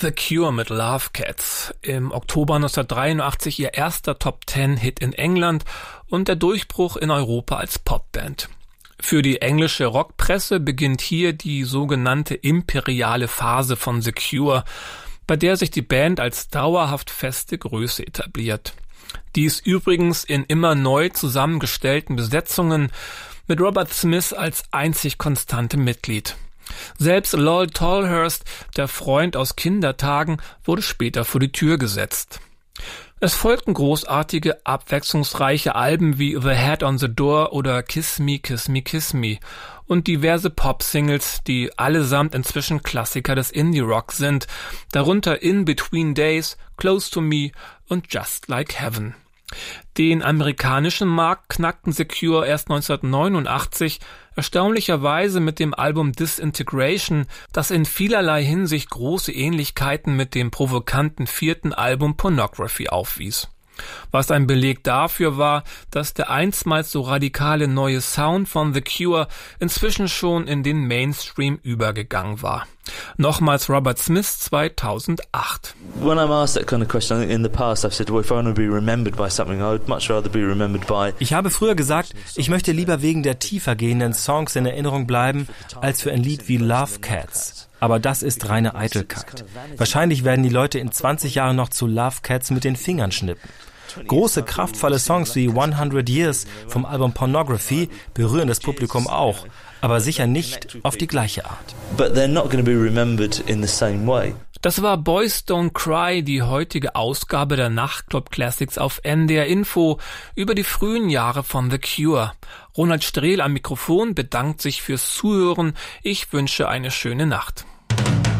The Cure mit Love Cats. Im Oktober 1983 ihr erster Top-10-Hit in England und der Durchbruch in Europa als Popband. Für die englische Rockpresse beginnt hier die sogenannte imperiale Phase von The Cure, bei der sich die Band als dauerhaft feste Größe etabliert. Dies übrigens in immer neu zusammengestellten Besetzungen mit Robert Smith als einzig konstantem Mitglied. Selbst Lol Tolhurst, der Freund aus Kindertagen, wurde später vor die Tür gesetzt. Es folgten großartige, abwechslungsreiche Alben wie The Head on the Door oder Kiss Me, Kiss Me, Kiss Me und diverse Pop-Singles, die allesamt inzwischen Klassiker des Indie-Rock sind, darunter In Between Days, Close to Me und Just Like Heaven. Den amerikanischen Markt knackten The Cure erst 1989, erstaunlicherweise mit dem Album Disintegration, das in vielerlei Hinsicht große Ähnlichkeiten mit dem provokanten vierten Album Pornography aufwies. Was ein Beleg dafür war, dass der einstmals so radikale neue Sound von The Cure inzwischen schon in den Mainstream übergegangen war. Nochmals Robert Smith 2008. When I'm asked that kind of question, I think in the past I've said, well, if I want to be remembered by something, I would much rather be remembered by... Ich habe früher gesagt, ich möchte lieber wegen der tiefer gehenden Songs in Erinnerung bleiben, als für ein Lied wie Love Cats. Aber das ist reine Eitelkeit. Wahrscheinlich werden die Leute in 20 Jahren noch zu Love Cats mit den Fingern schnippen. Große, kraftvolle Songs wie 100 Years vom Album Pornography berühren das Publikum auch, aber sicher nicht auf die gleiche Art. But they're not going to be remembered in the same way. Das war Boys Don't Cry, die heutige Ausgabe der Nachtclub Classics auf NDR Info über die frühen Jahre von The Cure. Ronald Strehl am Mikrofon bedankt sich fürs Zuhören. Ich wünsche eine schöne Nacht.